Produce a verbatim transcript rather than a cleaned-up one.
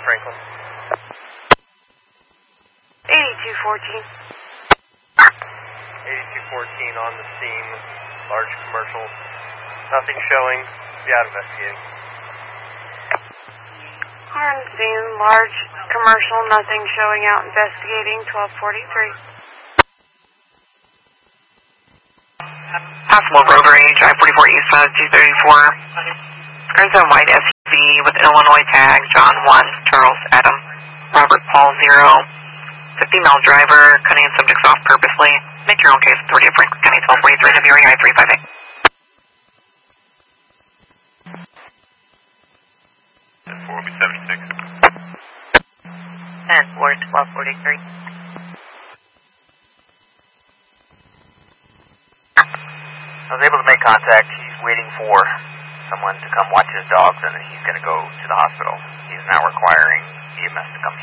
Franklin. eighty-two fourteen. eighty-two fourteen on the scene, large commercial. Nothing showing. Be out investigating. On scene, large commercial, nothing showing out investigating, twelve forty-three. Possible road rage, I forty-four East on two thirty-four. There's a white S U V with Illinois tag, John one, Charles Adam, Robert Paul zero. The female driver, cutting subjects off purposely. Make your own case, authority of Franklin County, twelve forty-three, W R E I three five eight. ten four will be seventy-six. ten four, twelve forty-three. I was able to make contact. He's waiting for someone to come watch his dogs, and then he's going to go to the hospital. He's now requiring E M S to come